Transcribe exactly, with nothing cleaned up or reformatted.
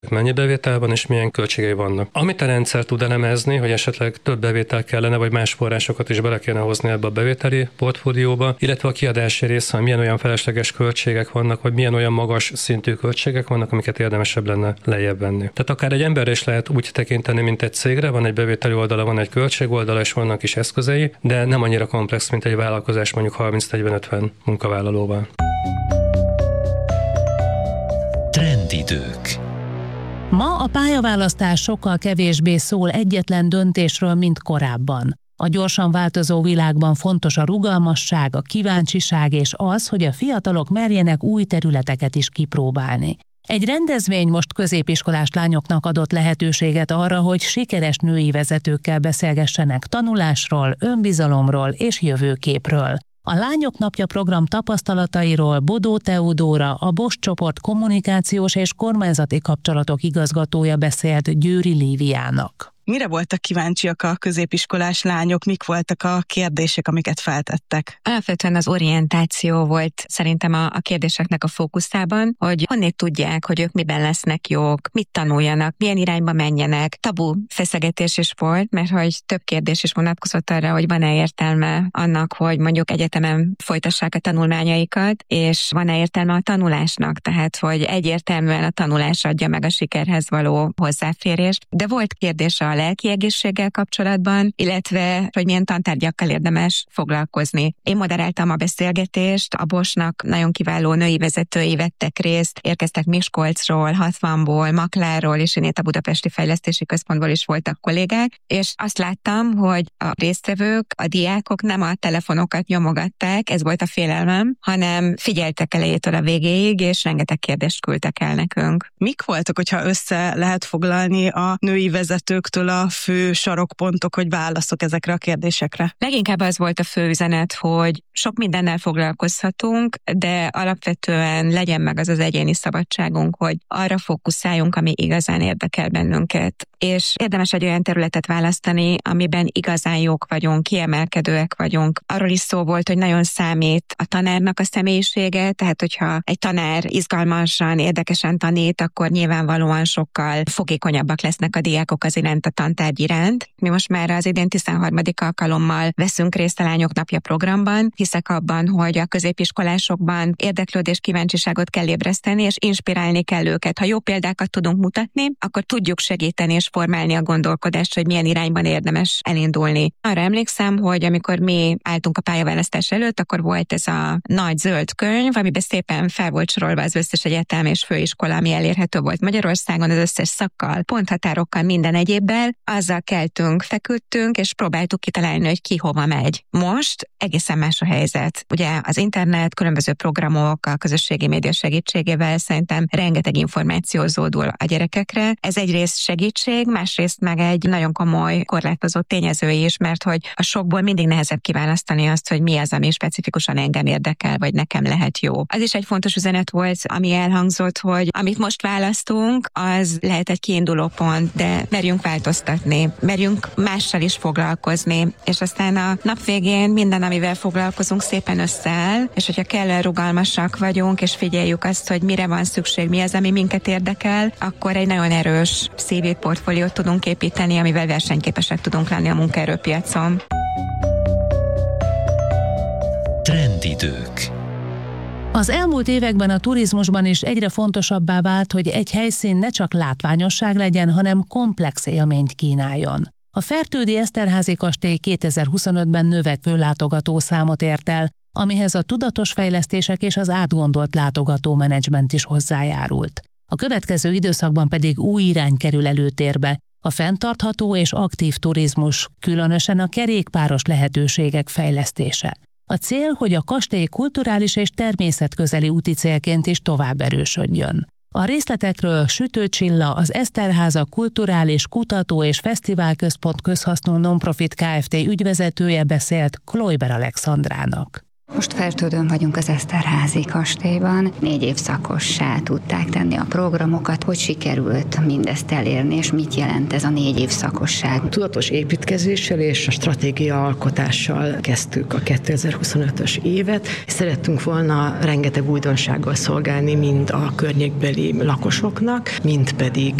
mennyi bevétel van és milyen költségei vannak. Amit a rendszer tud elemezni, hogy esetleg több bevétel kellene, vagy más forrásokat is bele kéne hozni ebbe a bevételi portfólióba, illetve a kiadási része, milyen olyan felesleges költségek vannak, vagy milyen olyan magas szintű költségek vannak, amiket érdemesebb lenne lejjebb venni. Tehát akár egy emberre is lehet úgy tekinteni, mint egy cégre, van egy bevételi oldala, van egy költség oldala, és vannak is eszközei, de nem annyira komplex, mint egy vállalkozás mondjuk harminc-negyven-ötven munkavállalóval. Trendidők. Ma a pályaválasztás sokkal kevésbé szól egyetlen döntésről, mint korábban. A gyorsan változó világban fontos a rugalmasság, a kíváncsiság és az, hogy a fiatalok merjenek új területeket is kipróbálni. Egy rendezvény most középiskolás lányoknak adott lehetőséget arra, hogy sikeres női vezetőkkel beszélgessenek tanulásról, önbizalomról és jövőképről. A Lányok Napja program tapasztalatairól Bodó Teodóra, a Bosch csoport kommunikációs és kormányzati kapcsolatok igazgatója beszélt Győri Líviának. Mire voltak kíváncsiak a középiskolás lányok, mik voltak a kérdések, amiket feltettek? Alapvetően az orientáció volt szerintem a, a kérdéseknek a fókuszában, hogy honnét tudják, hogy ők miben lesznek jók, mit tanuljanak, milyen irányba menjenek. Tabu feszegetés is volt, mert hogy több kérdés is vonatkozott arra, hogy van-e értelme annak, hogy mondjuk egyetemen folytassák a tanulmányaikat, és van-e értelme a tanulásnak, tehát hogy egyértelműen a tanulás adja meg a sikerhez való hozzáférést. De volt kérdés a lelki egészséggel kapcsolatban, illetve hogy milyen tantárgyakkal érdemes foglalkozni. Én moderáltam a beszélgetést, a Boschnak nagyon kiváló női vezetői vettek részt, érkeztek Miskolcról, hatvanból, Maklárról, és én itt a Budapesti Fejlesztési Központból is voltak kollégák, és azt láttam, hogy a résztvevők, a diákok nem a telefonokat nyomogatták, ez volt a félelmem, hanem figyeltek elejétől a végéig, és rengeteg kérdést küldtek el nekünk. Mik voltak, hogyha össze lehet foglalni a női vezetőktől a fő sarokpontok, hogy válaszok ezekre a kérdésekre? Leginkább az volt a fő üzenet, hogy sok mindennel foglalkozhatunk, de alapvetően legyen meg az az egyéni szabadságunk, hogy arra fókuszáljunk, ami igazán érdekel bennünket. És érdemes egy olyan területet választani, amiben igazán jók vagyunk, kiemelkedőek vagyunk. Arról is szó volt, hogy nagyon számít a tanárnak a személyisége, tehát hogyha egy tanár izgalmasan, érdekesen tanít, akkor nyilvánvalóan sokkal fogékonyabbak lesznek a diákok az iránt, a tantárgy iránt. Mi most már az idén tizenharmadik alkalommal veszünk részt a Lányok Napja programban. Hiszek abban, hogy a középiskolásokban érdeklődés, kíváncsiságot kell ébreszteni, és inspirálni kell őket. Ha jó példákat tudunk mutatni, akkor tudjuk segíteni és formálni a gondolkodást, hogy milyen irányban érdemes elindulni. Arra emlékszem, hogy amikor mi álltunk a pályaválasztás előtt, akkor volt ez a nagy zöld könyv, amiben szépen fel volt sorolva az összes egyetem és főiskola, ami elérhető volt Magyarországon, az összes szakkal, ponthatárokkal, minden egyébbel. Azzal keltünk, feküdtünk, és próbáltuk kitalálni, hogy ki hova megy. Most egészen más a helyzet. Ugye az internet, különböző programok, a közösségi média segítségével szerintem rengeteg információ zódul a gyerekekre. Ez egyrészt segítség, másrészt meg egy nagyon komoly korlátozó tényező is, mert hogy a sokból mindig nehezebb kiválasztani azt, hogy mi az, ami specifikusan engem érdekel, vagy nekem lehet jó. Az is egy fontos üzenet volt, ami elhangzott, hogy amit most választunk, az lehet egy kiinduló pont, de merjünk változtatni, merjünk mással is foglalkozni, és aztán a nap végén minden, amivel foglalkozunk, szépen összeáll, és hogyha kellően rugalmasak vagyunk, és figyeljük azt, hogy mire van szükség, mi az, ami minket érdekel, akkor egy nagyon erős cé vé portfóliót tudunk építeni, amivel versenyképesek tudunk lenni a munkaerőpiacon. Trendidők. Az elmúlt években a turizmusban is egyre fontosabbá vált, hogy egy helyszín ne csak látványosság legyen, hanem komplex élményt kínáljon. A Fertődi Eszterházy kastély kétezer-huszonötben növekvő látogatószámot ért el, amihez a tudatos fejlesztések és az átgondolt látogatómenedzsment is hozzájárult. A következő időszakban pedig új irány kerül előtérbe, a fenntartható és aktív turizmus, különösen a kerékpáros lehetőségek fejlesztése. A cél, hogy a kastély kulturális és természetközeli úti célként is tovább erősödjön. A részletekről Sütő Csilla, az Eszterháza Kulturális Kutató és Fesztiválközpont közhasznú nonprofit Kft. Ügyvezetője beszélt Kloiber Alexandrának. Most Fertődön vagyunk az Eszterházy kastélyban. Négy évszakossá tudták tenni a programokat. Hogy sikerült mindezt elérni, és mit jelent ez a négy évszakosság? Tudatos építkezéssel és a stratégia alkotással kezdtük a kétezer-huszonötös évet. Szerettünk volna rengeteg újdonsággal szolgálni mind a környékbeli lakosoknak, mind pedig